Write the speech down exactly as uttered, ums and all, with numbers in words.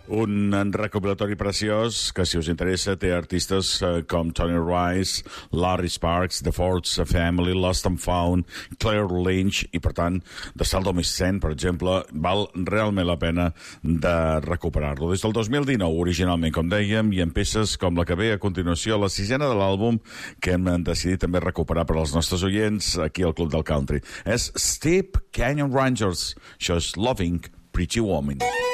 Un recopilatori preciós que, si us interessa, té artistes eh, com Tony Rice, Larry Sparks, The Ford's Family, Lost and Found, Claire Lynch, i, per tant, de Seldom Is Sent, per exemple, val realment la pena de recuperar-lo. Des del dos mil dinou, originalment, com dèiem, i en peces com la que ve a continuació, la sisena de l'àlbum, que hem decidit també recuperar per als nostres oients aquí al Club del Country. És Steep Canyon Rangers. Això és Loving Pretty Woman.